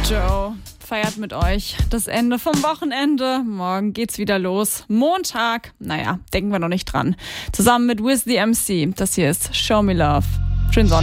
Joe feiert mit euch das Ende vom Wochenende. Morgen geht's wieder los. Montag, naja, denken wir noch nicht dran. Zusammen mit Wiz the MC. Das hier ist Show Me Love. Schönen Sonntag.